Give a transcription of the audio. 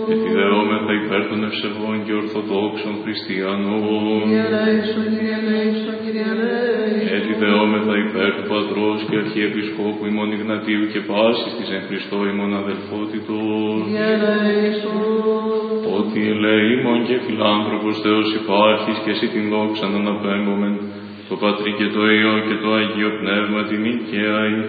Επιδεόμεθα υπέρ των ευσεβών και ορθοδόξων χριστιανών. Επιδεόμεθα υπέρ του Πατρός και Αρχιεπισκόπου ημών Ιγνατίου και πάσης της εν Χριστώ ημών αδελφότητος. Ότι ελεήμων και φιλάνθρωπος Θεός υπάρχεις και εσύ την δόξα να αναπέμπομεν, το Πατρί και το Υιό και το Αγίο Πνεύμα την οικαία